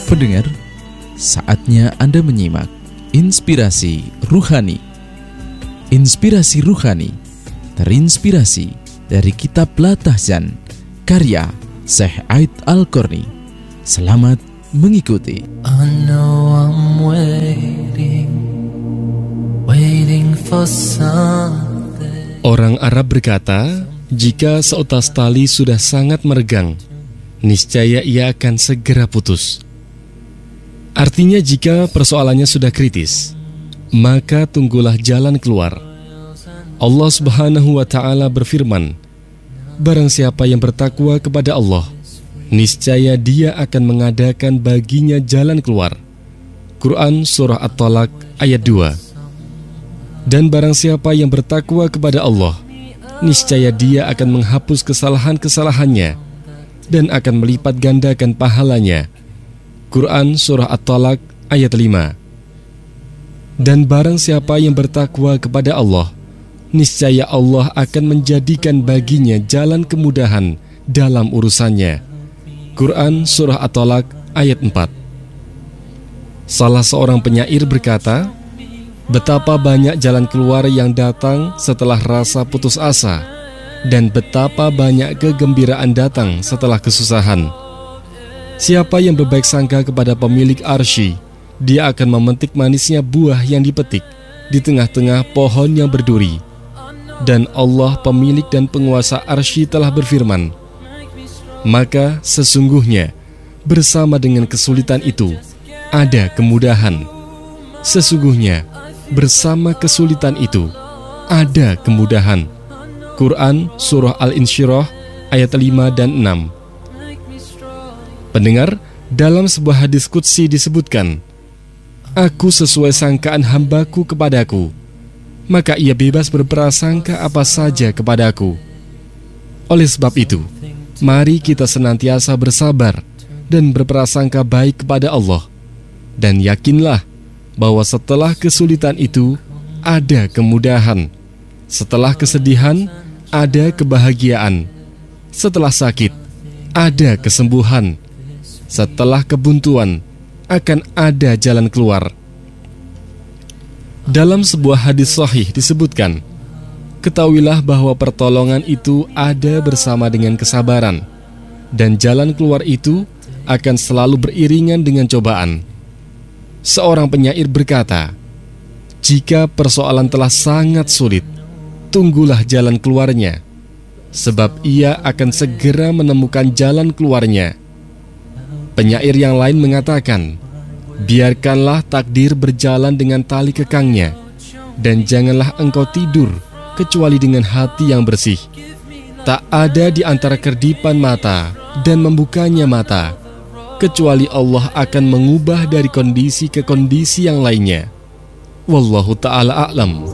Pendengar, saatnya Anda menyimak Inspirasi Ruhani. Inspirasi Ruhani terinspirasi dari kitab Latahzan karya Syekh Aid Al-Qarni. Selamat mengikuti. I know I'm waiting for something. Orang Arab berkata, jika seutas tali sudah sangat meregang, niscaya ia akan segera putus. Artinya jika persoalannya sudah kritis, maka tunggulah jalan keluar. Allah Subhanahu wa Ta'ala berfirman, barang siapa yang bertakwa kepada Allah, niscaya dia akan mengadakan baginya jalan keluar. Quran Surah At-Talaq ayat 2. Dan barang siapa yang bertakwa kepada Allah, niscaya dia akan menghapus kesalahan-kesalahannya dan akan melipat gandakan pahalanya. Quran Surah At-Talaq ayat 5. Dan barang siapa yang bertakwa kepada Allah, niscaya Allah akan menjadikan baginya jalan kemudahan dalam urusannya. Quran Surah At-Talaq ayat 4. Salah seorang penyair berkata, betapa banyak jalan keluar yang datang setelah rasa putus asa, dan betapa banyak kegembiraan datang setelah kesusahan. Siapa yang berbaik sangka kepada pemilik arsy, dia akan memetik manisnya buah yang dipetik di tengah-tengah pohon yang berduri. Dan Allah pemilik dan penguasa arsy telah berfirman, maka sesungguhnya bersama dengan kesulitan itu ada kemudahan. Sesungguhnya bersama kesulitan itu ada kemudahan. Quran Surah Al-Insyirah ayat 5 dan 6. Pendengar, dalam sebuah hadis qudsi disebutkan, aku sesuai sangkaan hambaku kepadaku, maka ia bebas berprasangka apa saja kepadaku. Oleh sebab itu, mari kita senantiasa bersabar dan berprasangka baik kepada Allah. Dan yakinlah bahwa setelah kesulitan itu ada kemudahan. Setelah kesedihan ada kebahagiaan. Setelah sakit ada kesembuhan. Setelah kebuntuan akan ada jalan keluar. Dalam sebuah hadis sahih disebutkan, ketahuilah bahwa pertolongan itu ada bersama dengan kesabaran, dan jalan keluar itu akan selalu beriringan dengan cobaan. Seorang penyair berkata, jika persoalan telah sangat sulit, tunggulah jalan keluarnya, sebab ia akan segera menemukan jalan keluarnya. Penyair yang lain mengatakan, biarkanlah takdir berjalan dengan tali kekangnya, dan janganlah engkau tidur kecuali dengan hati yang bersih. Tak ada di antara kerdipan mata dan membukanya mata, kecuali Allah akan mengubah dari kondisi ke kondisi yang lainnya. Wallahu ta'ala a'lam.